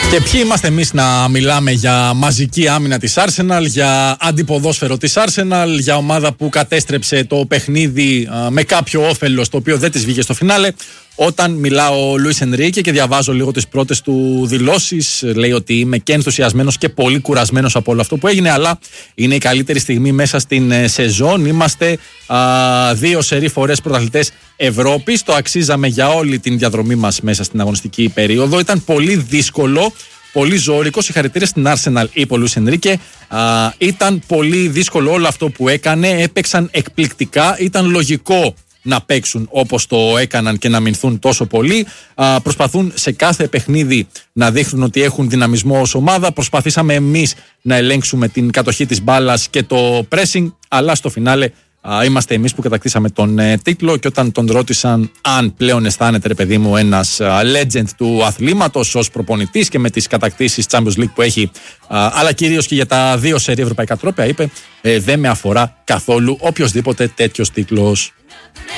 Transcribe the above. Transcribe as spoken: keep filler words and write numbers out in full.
Και ποιοι είμαστε εμείς να μιλάμε για μαζική άμυνα της Arsenal, για αντιποδόσφαιρο της Arsenal, για ομάδα που κατέστρεψε το παιχνίδι α, με κάποιο όφελος το οποίο δεν της βγήκε στο φινάλε. Όταν μιλά ο Λουίς Ενρίκε και διαβάζω λίγο τις πρώτες του δηλώσεις, λέει ότι είμαι και ενθουσιασμένος και πολύ κουρασμένος από όλο αυτό που έγινε, αλλά είναι η καλύτερη στιγμή μέσα στην ε, σεζόν. Είμαστε α, δύο σερί φορές πρωταθλητές Ευρώπης, το αξίζαμε για όλη την διαδρομή μας μέσα στην αγωνιστική περίοδο. Ήταν πολύ δύσκολο, πολύ ζώρικο. Συγχαρητήρια στην Arsenal, είπε ο Λουίς Ενρίκε. Ήταν πολύ δύσκολο όλο αυτό που έκανε, έπαιξαν εκπληκτικά, ήταν λογικό να παίξουν όπως το έκαναν και να μηνθούν τόσο πολύ. Α, προσπαθούν σε κάθε παιχνίδι να δείχνουν ότι έχουν δυναμισμό ως ομάδα. Προσπαθήσαμε εμείς να ελέγξουμε την κατοχή της μπάλας και το pressing, αλλά στο φινάλε α, είμαστε εμείς που κατακτήσαμε τον ε, τίτλο. Και όταν τον ρώτησαν αν πλέον αισθάνεται, ρε παιδί μου, ένας α, legend του αθλήματος ως προπονητής και με τις κατακτήσεις Champions League που έχει, α, αλλά κυρίως και για τα δύο σερί ευρωπαϊκά τρόπαια, είπε ε, δεν με αφορά καθόλου οποιοσδήποτε τέτοιος τίτλος.